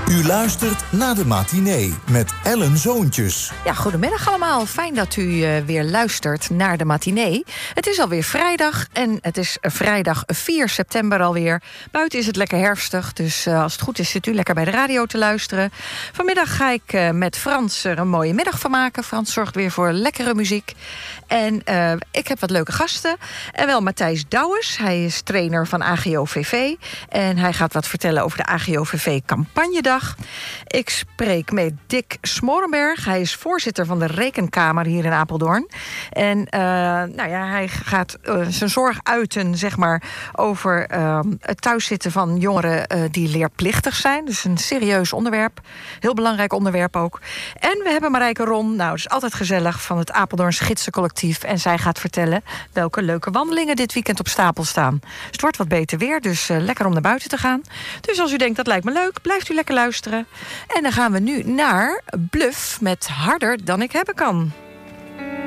U luistert naar de matinee met Ellen Zoontjes. Ja, goedemiddag allemaal. Fijn dat u weer luistert naar de matinee. Het is alweer vrijdag en het is vrijdag 4 september alweer. Buiten is het lekker herfstig, dus als het goed is zit u lekker bij de radio te luisteren. Vanmiddag ga ik met Frans er een mooie middag van maken. Frans zorgt weer voor lekkere muziek. En ik heb wat leuke gasten. En wel Matthijs Douwes, hij is trainer van AGOVV. En hij gaat wat vertellen over de AGOVV-campagnedag. Ik spreek met Dick Smorenberg. Hij is voorzitter van de Rekenkamer hier in Apeldoorn. En hij gaat zijn zorg uiten, zeg maar, over het thuiszitten van jongeren die leerplichtig zijn. Dus een serieus onderwerp. Heel belangrijk onderwerp ook. En we hebben Marijke Ron, nou, het is altijd gezellig, van het Apeldoorns Gidsencollectief. En zij gaat vertellen welke leuke wandelingen dit weekend op stapel staan. Dus het wordt wat beter weer, dus lekker om naar buiten te gaan. Dus als u denkt, dat lijkt me leuk, blijft u lekker luisteren. En dan gaan we nu naar Bluff met Harder dan ik hebben kan.